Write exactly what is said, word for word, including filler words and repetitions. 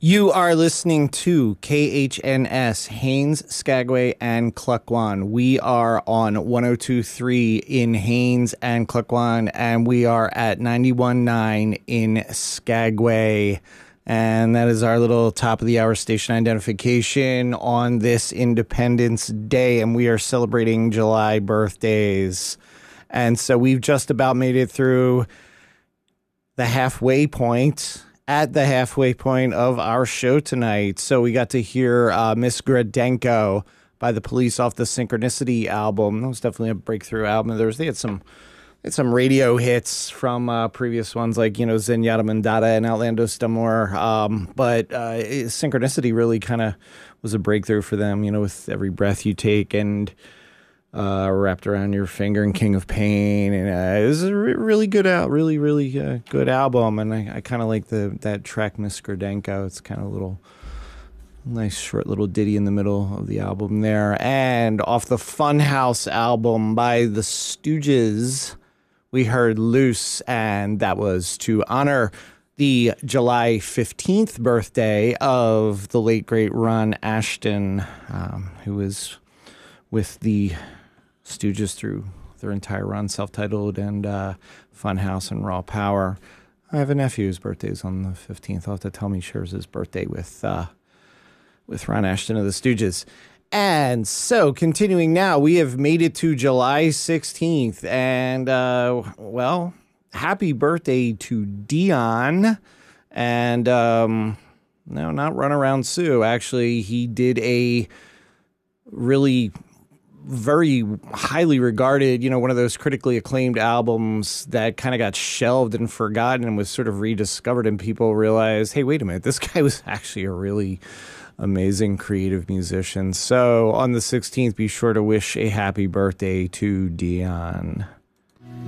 You are listening to K H N S, Haines, Skagway, and Klukwan. We are on one oh two point three in Haines and Klukwan, and we are at ninety-one point nine in Skagway. And that is our little top of the hour station identification on this Independence Day, and we are celebrating July birthdays. And so we've just about made it through the halfway point. At the halfway point of our show tonight. So we got to hear uh, Miss Gradenko by The Police off the Synchronicity album. That was definitely a breakthrough album. There was, they had some they had some radio hits from uh, previous ones like, you know, Zenyatta Mandata and Outlandos Stumor. Um, but uh, it, Synchronicity really kind of was a breakthrough for them, you know, with Every Breath You Take and Uh, Wrapped Around Your Finger and King of Pain, and uh, it was a re- really good out, really really uh, good album, and I, I kind of like the that track Miss Gradenko. It's kind of a little nice short little ditty in the middle of the album there. And off the Funhouse album by the Stooges, we heard Loose, and that was to honor the July fifteenth birthday of the late great Ron Ashton, um, who was with the Stooges through their entire run, self-titled and uh, Funhouse and Raw Power. I have a nephew whose birthday is on the fifteenth. He'll have to tell me he shares his birthday with uh, with Ron Ashton of the Stooges. And so, continuing now, we have made it to July sixteenth. And, uh, well, happy birthday to Dion. And, um, no, not Runaround Sue. Actually, he did a really very highly regarded, you know, one of those critically acclaimed albums that kind of got shelved and forgotten and was sort of rediscovered, and people realized, hey, wait a minute, this guy was actually a really amazing creative musician. So on the sixteenth, be sure to wish a happy birthday to Dion.